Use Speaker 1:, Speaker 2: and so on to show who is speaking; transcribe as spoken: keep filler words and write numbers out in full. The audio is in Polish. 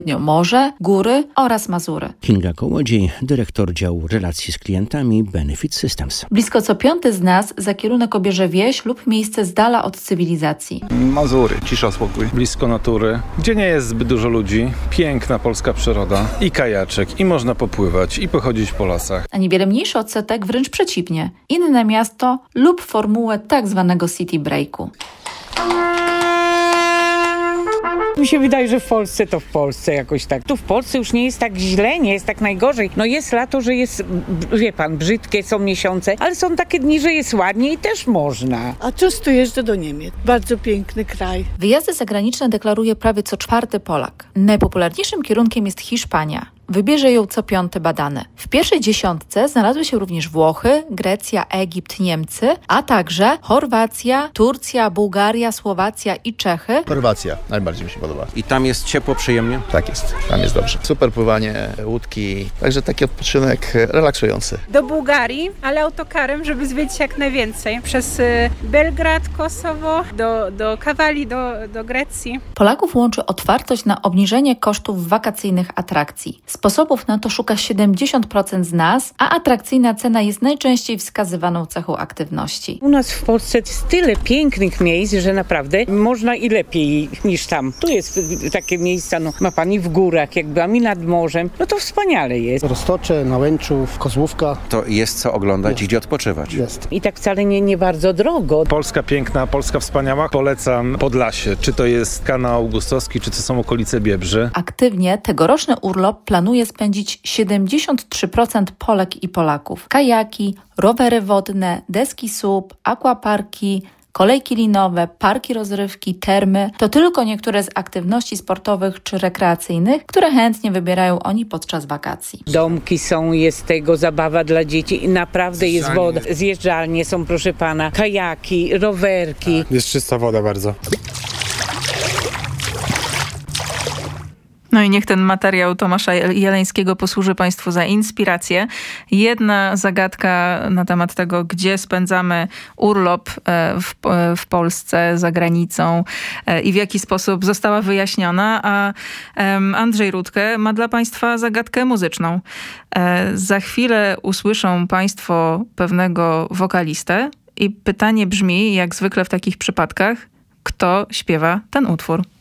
Speaker 1: morze, góry oraz Mazury.
Speaker 2: Kinga Kołodziej, dyrektor działu relacji z klientami Benefit Systems.
Speaker 1: Blisko co piąty z nas za kierunek obierze wieś lub miejsce z dala od cywilizacji.
Speaker 3: Mazury, cisza, spokój.
Speaker 4: Blisko natury, gdzie nie jest zbyt dużo ludzi, piękna polska przyroda i kajaczek, i można popływać, i pochodzić po lasach.
Speaker 1: A niewiele mniejszy odsetek, wręcz przeciwnie, inne miasto lub formułę tak zwanego city breaku.
Speaker 5: Mi się wydaje, że w Polsce to w Polsce jakoś tak. Tu w Polsce już nie jest tak źle, nie jest tak najgorzej. No jest lato, że jest, wie pan, brzydkie są miesiące, ale są takie dni, że jest ładnie i też można.
Speaker 6: A często jeżdżę do Niemiec. Bardzo piękny kraj.
Speaker 1: Wyjazdy zagraniczne deklaruje prawie co czwarty Polak. Najpopularniejszym kierunkiem jest Hiszpania. Wybierze ją co piąty badany. W pierwszej dziesiątce znalazły się również Włochy, Grecja, Egipt, Niemcy, a także Chorwacja, Turcja, Bułgaria, Słowacja i Czechy.
Speaker 3: Chorwacja najbardziej mi się podoba.
Speaker 2: I tam jest ciepło, przyjemnie?
Speaker 3: Tak jest, tam jest dobrze. Super pływanie, łódki, także taki odpoczynek relaksujący.
Speaker 7: Do Bułgarii, ale autokarem, żeby zwiedzić jak najwięcej. Przez y, Belgrad, Kosowo, do, do Kawali, do, do Grecji.
Speaker 1: Polaków łączy otwartość na obniżenie kosztów wakacyjnych atrakcji. Sposobów na to szuka siedemdziesiąt procent z nas, a atrakcyjna cena jest najczęściej wskazywaną cechą aktywności.
Speaker 5: U nas w Polsce jest tyle pięknych miejsc, że naprawdę można i lepiej niż tam. Tu jest takie miejsca, no ma pani w górach, jak byłam i nad morzem, no to wspaniale jest.
Speaker 8: Roztocze, Nałęczów, Kozłówka.
Speaker 2: To jest co oglądać
Speaker 8: jest.
Speaker 2: i gdzie odpoczywać.
Speaker 8: Jest.
Speaker 5: I tak wcale nie, nie bardzo drogo.
Speaker 4: Polska piękna, Polska wspaniała. Polecam Podlasie. Czy to jest Kanał Augustowski, czy to są okolice Biebrzy.
Speaker 1: Aktywnie tegoroczny urlop planuje spędzić siedemdziesiąt trzy procent Polek i Polaków. Kajaki, rowery wodne, deski S U P, aquaparki, kolejki linowe, parki rozrywki, termy to tylko niektóre z aktywności sportowych czy rekreacyjnych, które chętnie wybierają oni podczas wakacji.
Speaker 5: Domki są, jest tego zabawa dla dzieci i naprawdę jest woda. Zjeżdżalnie są, proszę pana, kajaki, rowerki.
Speaker 9: Jest czysta woda bardzo.
Speaker 10: No i niech ten materiał Tomasza Jeleńskiego posłuży Państwu za inspirację. Jedna zagadka na temat tego, gdzie spędzamy urlop w, w Polsce, za granicą i w jaki sposób została wyjaśniona, a Andrzej Rutke ma dla Państwa zagadkę muzyczną. Za chwilę usłyszą Państwo pewnego wokalistę i pytanie brzmi, jak zwykle w takich przypadkach, kto śpiewa ten utwór.